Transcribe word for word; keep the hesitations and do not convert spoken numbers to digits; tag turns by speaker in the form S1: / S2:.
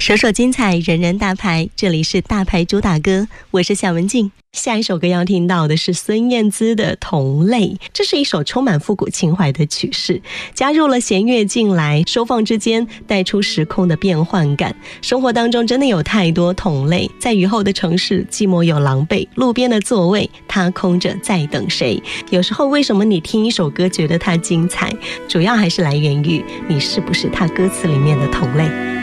S1: 首首精彩，人人大牌，这里是大牌主打歌，我是夏文静。下一首歌要听到的是孙燕姿的《同类》，这是一首充满复古情怀的曲式，加入了弦乐进来，收放之间带出时空的变换感。生活当中真的有太多同类，在雨后的城市，寂寞又狼狈，路边的座位，他空着在等谁。有时候为什么你听一首歌觉得它精彩，主要还是来源于你是不是他歌词里面的同类。